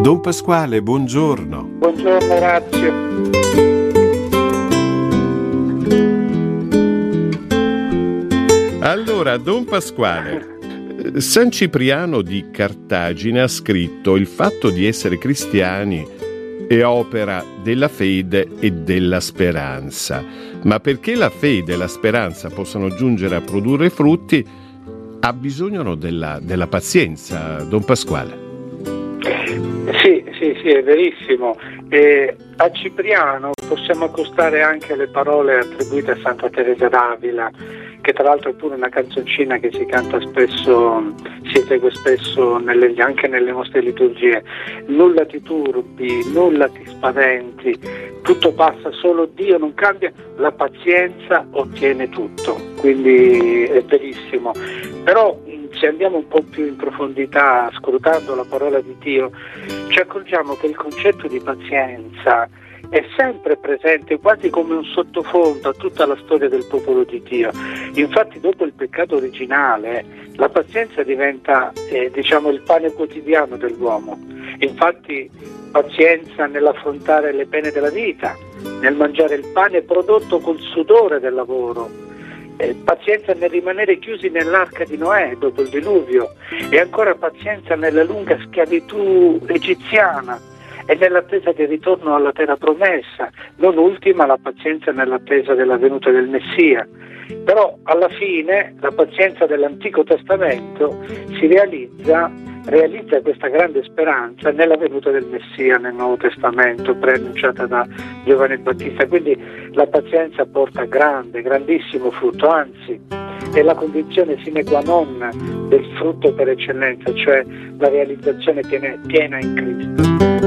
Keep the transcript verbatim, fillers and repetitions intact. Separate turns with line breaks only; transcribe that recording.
Don Pasquale, buongiorno.
Buongiorno Orazio.
Allora, Don Pasquale, San Cipriano di Cartagine ha scritto: il fatto di essere cristiani è opera della fede e della speranza, ma perché la fede e la speranza possano giungere a produrre frutti ha bisogno della, della pazienza, Don Pasquale.
Sì, sì, sì, è verissimo. E a Cipriano possiamo accostare anche le parole attribuite a Santa Teresa d'Avila, che tra l'altro è pure una canzoncina che si canta spesso, si esegue spesso nelle, anche nelle nostre liturgie. Nulla ti turbi, nulla ti spaventi, tutto passa, solo Dio non cambia, la pazienza ottiene tutto. Quindi è verissimo. Però se andiamo un po' più in profondità, scrutando la parola di Dio, ci accorgiamo che il concetto di pazienza è sempre presente, quasi come un sottofondo a tutta la storia del popolo di Dio. Infatti, dopo il peccato originale, la pazienza diventa eh, diciamo il pane quotidiano dell'uomo. Infatti, pazienza nell'affrontare le pene della vita, nel mangiare il pane prodotto col sudore del lavoro, eh, pazienza nel rimanere chiusi nell'arca di Noè dopo il diluvio, e ancora pazienza nella lunga schiavitù egiziana e nell'attesa del ritorno alla terra promessa, non ultima la pazienza nell'attesa della venuta del Messia. Però alla fine la pazienza dell'Antico Testamento si realizza, realizza questa grande speranza nella venuta del Messia nel Nuovo Testamento, preannunciata da Giovanni Battista. Quindi la pazienza porta grande, grandissimo frutto, anzi è la condizione sine qua non del frutto per eccellenza, cioè la realizzazione piena, piena in Cristo.